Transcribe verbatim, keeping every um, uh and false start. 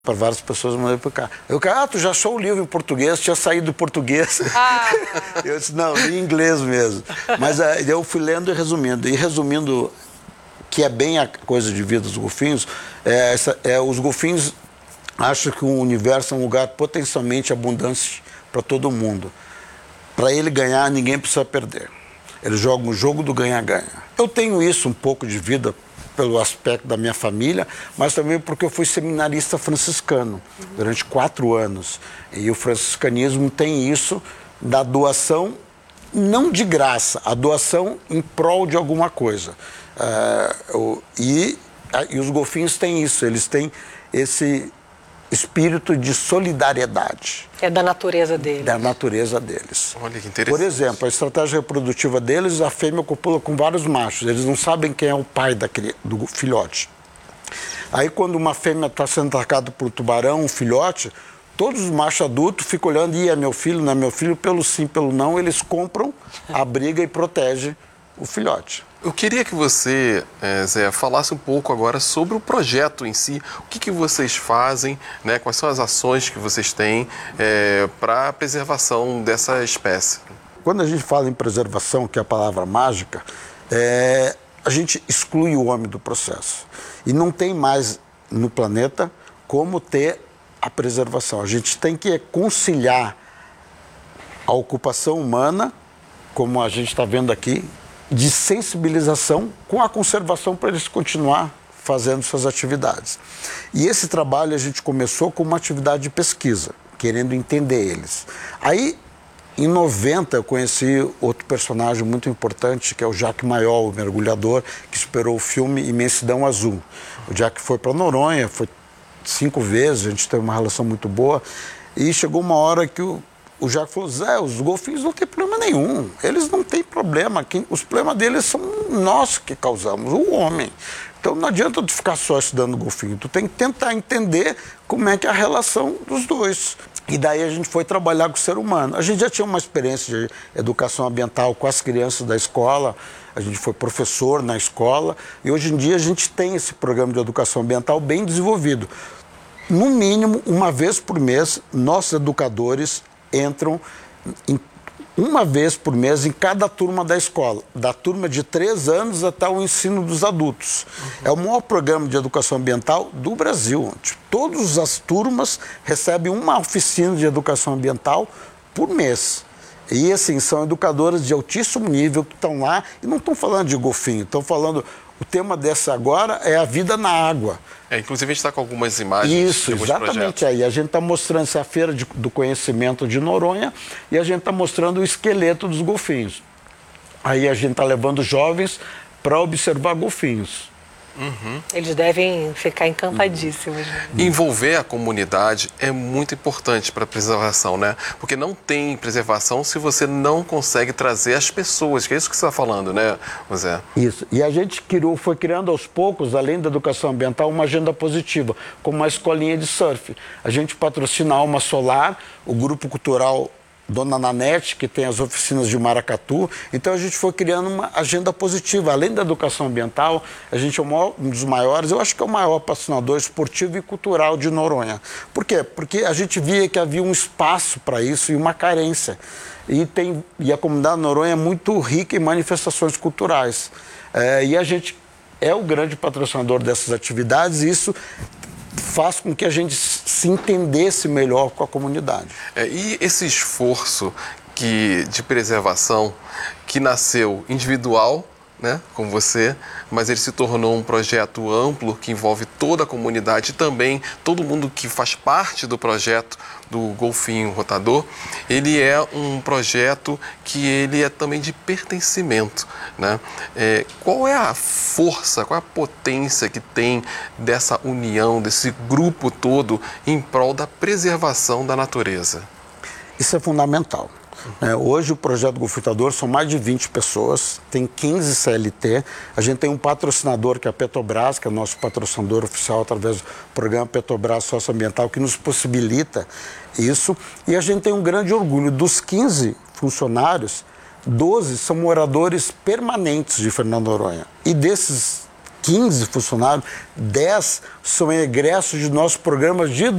para várias pessoas, mandei para cá. Eu, ah, tu já achou o livro em português? Tinha saído do português. Ah. Eu disse, não, em inglês mesmo. Mas uh, eu fui lendo e resumindo. E resumindo, que é bem a coisa de vida dos golfinhos, é, essa, é, os golfinhos acham que o universo é um lugar potencialmente abundante para todo mundo. Para ele ganhar, ninguém precisa perder. Eles jogam o jogo do ganha-ganha. Eu tenho isso um pouco de vida pelo aspecto da minha família, mas também porque eu fui seminarista franciscano durante quatro anos. E o franciscanismo tem isso da doação, não de graça, a doação em prol de alguma coisa. Uh, e, e os golfinhos têm isso, eles têm esse espírito de solidariedade. É da natureza deles. Da natureza deles. Olha que interessante. Por exemplo, a estratégia reprodutiva deles, a fêmea copula com vários machos. Eles não sabem quem é o pai daquele, do filhote. Aí, quando uma fêmea está sendo atacada por um tubarão, um filhote, todos os machos adultos ficam olhando, e é meu filho, não é meu filho, pelo sim, pelo não, eles compram a briga e protegem o filhote. Eu queria que você, é, Zé, falasse um pouco agora sobre o projeto em si. O que, que vocês fazem, né? Quais são as ações que vocês têm é, para a preservação dessa espécie? Quando a gente fala em preservação, que é a palavra mágica, é, a gente exclui o homem do processo. E não tem mais no planeta como ter a preservação. A gente tem que conciliar a ocupação humana, como a gente está vendo aqui, de sensibilização com a conservação para eles continuar fazendo suas atividades. E esse trabalho a gente começou com uma atividade de pesquisa, querendo entender eles. Aí, em noventa, eu conheci outro personagem muito importante, que é o Jacques Mayol, o mergulhador, que esperou o filme Imensidão Azul. O Jacques foi para Noronha, foi cinco vezes, a gente teve uma relação muito boa, e chegou uma hora que o O Jacques falou, Zé, os golfinhos não têm problema nenhum. Eles não têm problema. Quem, os problemas deles são nós que causamos, o homem. Então não adianta tu ficar só estudando golfinho. Tu tem que tentar entender como é que é a relação dos dois. E daí a gente foi trabalhar com o ser humano. A gente já tinha uma experiência de educação ambiental com as crianças da escola. A gente foi professor na escola. E hoje em dia a gente tem esse programa de educação ambiental bem desenvolvido. No mínimo, uma vez por mês, nossos educadores entram em, uma vez por mês em cada turma da escola, da turma de três anos até o ensino dos adultos. Uhum. É o maior programa de educação ambiental do Brasil. Todas as turmas recebem uma oficina de educação ambiental por mês. E, assim, são educadoras de altíssimo nível que estão lá e não estão falando de golfinho, estão falando... O tema dessa agora é a vida na água. É, inclusive, a gente está com algumas imagens. Isso, exatamente aí. A gente está mostrando essa feira de, do conhecimento de Noronha e a gente está mostrando o esqueleto dos golfinhos. Aí a gente está levando jovens para observar golfinhos. Uhum. Eles devem ficar encantadíssimos. Né? Envolver a comunidade é muito importante para a preservação, né? Porque não tem preservação se você não consegue trazer as pessoas, que é isso que você está falando, né, José? Isso. E a gente criou, foi criando aos poucos, além da educação ambiental, uma agenda positiva, como uma escolinha de surf. A gente patrocina a Alma Solar, o grupo cultural Dona Nanete, que tem as oficinas de Maracatu. Então a gente foi criando uma agenda positiva. Além da educação ambiental, a gente é um dos maiores, eu acho que é o maior patrocinador esportivo e cultural de Noronha. Por quê? Porque a gente via que havia um espaço para isso e uma carência. E, tem, e a comunidade de Noronha é muito rica em manifestações culturais. É, e a gente é o grande patrocinador dessas atividades e isso faz com que a gente se entendesse melhor com a comunidade. É, e esse esforço que, de preservação que nasceu individual, né, com você, mas ele se tornou um projeto amplo que envolve toda a comunidade e também todo mundo que faz parte do projeto do Golfinho Rotador. Ele é um projeto que ele é também de pertencimento, né? É, qual é a força, qual é a potência que tem dessa união, desse grupo todo em prol da preservação da natureza? Isso é fundamental. É, hoje o projeto Golfitador são mais de vinte pessoas, tem quinze C L T, a gente tem um patrocinador que é a Petrobras, que é o nosso patrocinador oficial através do programa Petrobras Socioambiental, que nos possibilita isso, e a gente tem um grande orgulho. Dos quinze funcionários, doze são moradores permanentes de Fernando de Noronha, e desses quinze funcionários, dez são egressos de nossos programas de